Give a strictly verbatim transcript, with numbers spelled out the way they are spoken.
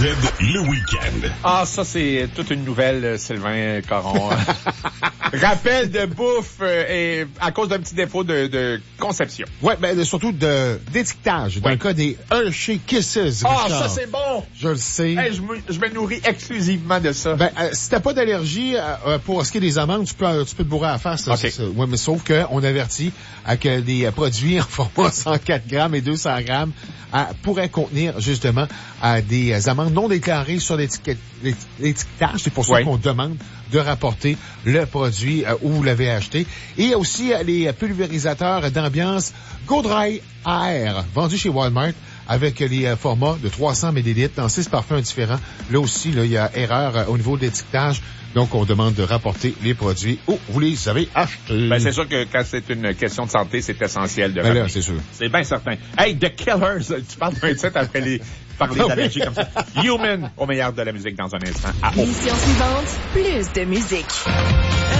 Z, le week-end. Ah, ça, c'est toute une nouvelle, Sylvain Caron. Rappel de bouffe euh, et à cause d'un petit défaut de, de conception. Ouais, ben surtout de d'étiquetage. Dans ouais. le cas des Hershey Kisses. Ah, ça, c'est bon! Je le sais. Hey, je, me, je me nourris exclusivement de ça. Ben, euh, si t'as pas d'allergie euh, pour ce qui est des amandes, tu peux, euh, tu peux te bourrer à la face. Okay. C'est ça. Ouais, mais sauf qu'on avertit euh, que des euh, produits en format cent quatre grammes et deux cents grammes euh, pourraient contenir justement euh, des euh, amandes non déclarées sur l'étiquette, l'étiquetage. C'est pour ça ouais. qu'on demande de rapporter le produit euh, où vous l'avez acheté. Et aussi euh, les pulvérisateurs d'ambiance Go Dry Air, vendus chez Walmart, avec les euh, formats de trois cents millilitres dans six parfums différents. Là aussi, là, il y a erreur euh, au niveau de l'étiquetage. Donc, on demande de rapporter les produits où vous les avez achetés. Ben, c'est sûr que quand c'est une question de santé, c'est essentiel de ben là, c'est sûr. C'est bien certain. Hey, The Killers, tu parles d'un titre après les parler d'allergie comme ça. Human, au meilleur de la musique dans un instant. À Mission suivante, plus de musique.